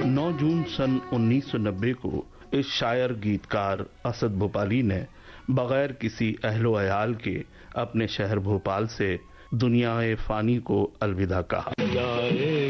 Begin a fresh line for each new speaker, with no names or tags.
9 जून सन 1990 को इस शायर गीतकार असद भोपाली ने बगैर किसी अहलो अयाल के अपने शहर भोपाल से दुनियाए फानी को अलविदा कहा।